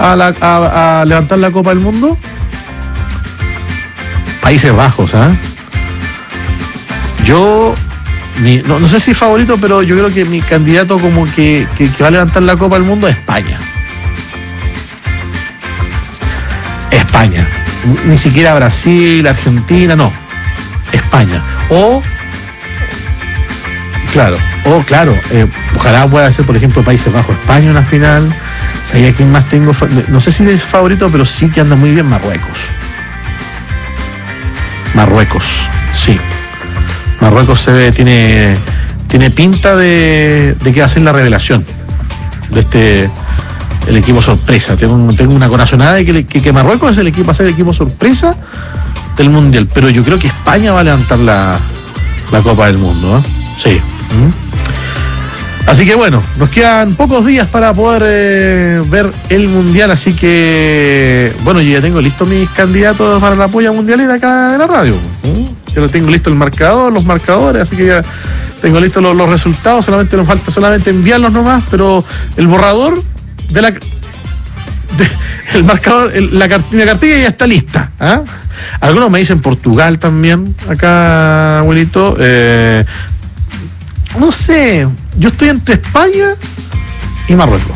a levantar la Copa del Mundo? Países Bajos, ¿ah? Yo no sé si favorito, pero yo creo que mi candidato como que va a levantar la Copa del Mundo es España. España. Ni siquiera Brasil, Argentina, no. España. Claro, ojalá pueda ser, por ejemplo, Países Bajos, España en la final. ¿Sabía quién más tengo? No sé si es favorito, pero sí que anda muy bien Marruecos, sí. Marruecos tiene pinta de que va a ser la revelación de el equipo sorpresa. Tengo una corazonada de que Marruecos va a ser el equipo sorpresa del Mundial, pero yo creo que España va a levantar la Copa del Mundo, ¿eh? Sí. Así que bueno, nos quedan pocos días para poder ver el Mundial, así que bueno, yo ya tengo listos mis candidatos para la polla mundial de acá de la radio. Yo tengo listo los marcadores, así que ya tengo listos los resultados, solamente nos falta enviarlos nomás, pero el borrador el marcador, la cartilla ya está lista, ¿ah? Algunos me dicen Portugal también, acá, abuelito. No sé, yo estoy entre España y Marruecos.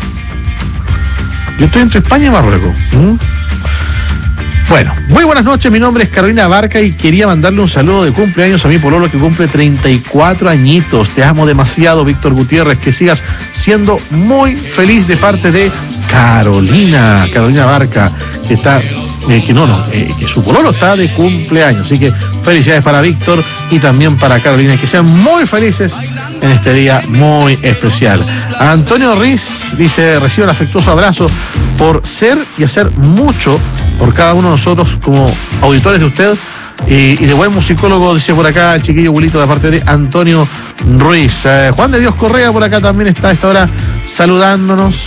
Bueno, muy buenas noches, mi nombre es Carolina Barca y quería mandarle un saludo de cumpleaños a mi pololo que cumple 34 añitos. Te amo demasiado, Víctor Gutiérrez, que sigas siendo muy feliz, de parte de Carolina Barca, que está, que su pololo está de cumpleaños. Así que felicidades para Víctor y también para Carolina, que sean muy felices en este día muy especial. Antonio Riz dice: recibe un afectuoso abrazo por ser y hacer mucho por cada uno de nosotros como auditores de usted y de buen musicólogo, dice por acá el chiquillo Bulito, de parte de Antonio Ruiz. Juan de Dios Correa por acá también está a esta hora saludándonos.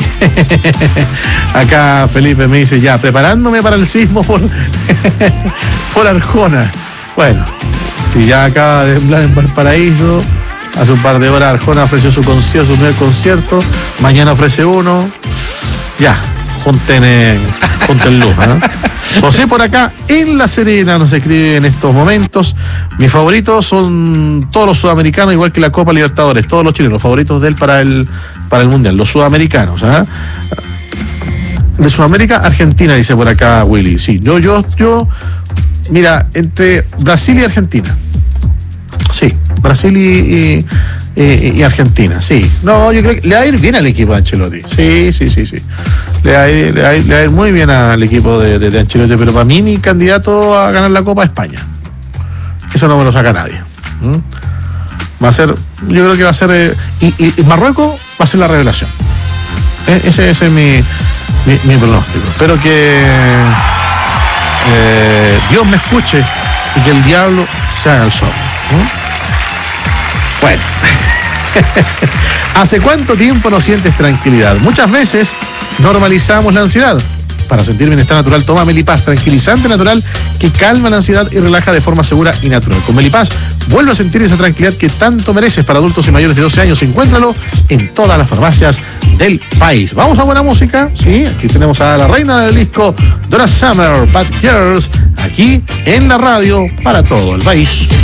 Acá Felipe me dice: ya, preparándome para el sismo por Arjona. Bueno, si ya acaba de temblar en Valparaíso, hace un par de horas Arjona ofreció su primer concierto, mañana ofrece uno. Ya, junten luz, ¿no? José por acá en La Serena nos escribe en estos momentos: mis favoritos son todos los sudamericanos, igual que la Copa Libertadores, todos los chilenos, favoritos de él para el Mundial, los sudamericanos, ¿ah? De Sudamérica, Argentina, dice por acá Willy. Sí, yo mira, entre Brasil y Argentina. Sí, Brasil y Argentina, sí. No, yo creo que le va a ir bien al equipo de Ancelotti. Sí. Le va a ir muy bien al equipo de Ancelotti, pero para mí mi candidato a ganar la Copa es España. Eso no me lo saca nadie. Va a ser, yo creo que va a ser, y Marruecos va a ser la revelación. Ese es mi pronóstico. Espero que Dios me escuche y que el diablo se haga el sol. Bueno. ¿Hace cuánto tiempo no sientes tranquilidad? Muchas veces normalizamos la ansiedad. Para sentir bienestar natural, toma Melipaz, tranquilizante natural que calma la ansiedad y relaja de forma segura y natural. Con Melipaz, vuelve a sentir esa tranquilidad que tanto mereces. Para adultos y mayores de 12 años, encuéntralo en todas las farmacias del país. Vamos a buena música. Sí, aquí tenemos a la reina del disco, Donna Summer, Bad Girls, aquí en la radio para todo el país.